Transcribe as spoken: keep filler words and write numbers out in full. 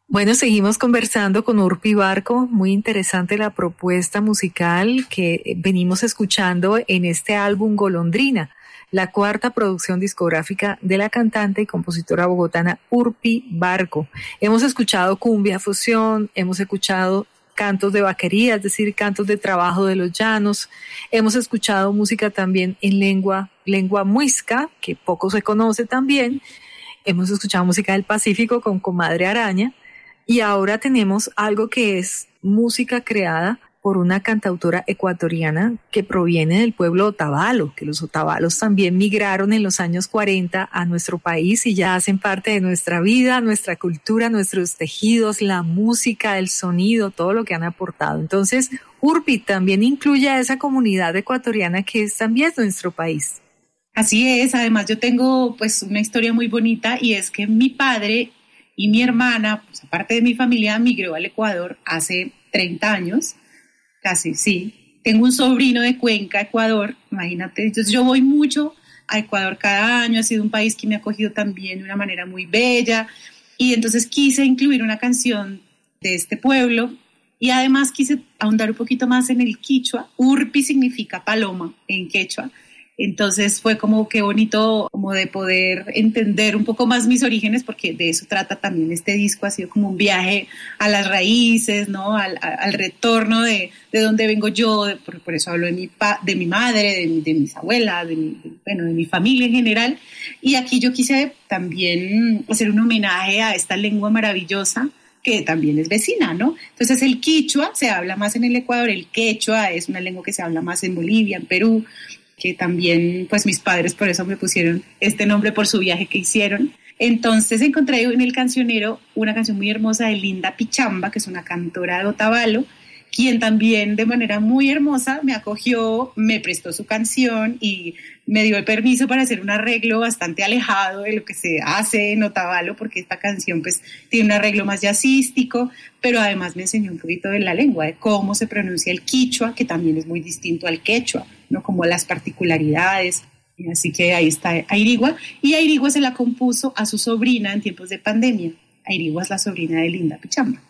Bueno, seguimos conversando con Urpi Barco. Muy interesante la propuesta musical que venimos escuchando en este álbum Golondrina, la cuarta producción discográfica de la cantante y compositora bogotana Urpi Barco. Hemos escuchado cumbia fusión, hemos escuchado cantos de vaquería, es decir, cantos de trabajo de los llanos. Hemos escuchado música también en lengua, lengua muisca, que poco se conoce también. Hemos escuchado música del Pacífico con Comadre Araña. Y ahora tenemos algo que es música creada por una cantautora ecuatoriana que proviene del pueblo otavalo, que los otavalos también migraron en los años cuarenta a nuestro país y ya hacen parte de nuestra vida, nuestra cultura, nuestros tejidos, la música, el sonido, todo lo que han aportado. Entonces, Urpi también incluye a esa comunidad ecuatoriana que es también nuestro país. Así es, además yo tengo pues una historia muy bonita y es que mi padre y mi hermana, pues aparte de mi familia, migró al Ecuador hace treinta años, casi, sí. Tengo un sobrino de Cuenca, Ecuador, imagínate. Entonces yo voy mucho a Ecuador cada año, ha sido un país que me ha acogido también de una manera muy bella. Y entonces quise incluir una canción de este pueblo y además quise ahondar un poquito más en el quichua. Urpi significa paloma en quechua. Entonces fue como que bonito como de poder entender un poco más mis orígenes, porque de eso trata también este disco, ha sido como un viaje a las raíces, ¿no? Al, al retorno de, de dónde vengo yo, de, por, por eso hablo de mi, pa, de mi madre, de, mi, de mis abuelas, de mi, de, bueno, de mi familia en general. Y aquí yo quise también hacer un homenaje a esta lengua maravillosa que también es vecina, ¿no? Entonces el quichua se habla más en el Ecuador, el quechua es una lengua que se habla más en Bolivia, en Perú, que también, pues mis padres por eso me pusieron este nombre por su viaje que hicieron. Entonces encontré en el cancionero una canción muy hermosa de Linda Pichamba, que es una cantora de Otavalo, quien también de manera muy hermosa me acogió, me prestó su canción y me dio el permiso para hacer un arreglo bastante alejado de lo que se hace en Otavalo, porque esta canción pues tiene un arreglo más jazzístico, pero además me enseñó un poquito de la lengua, de cómo se pronuncia el quichua, que también es muy distinto al quechua, ¿no? Como las particularidades. Así que ahí está Airigua, y Airigua se la compuso a su sobrina en tiempos de pandemia. Airigua es la sobrina de Linda Pichamba.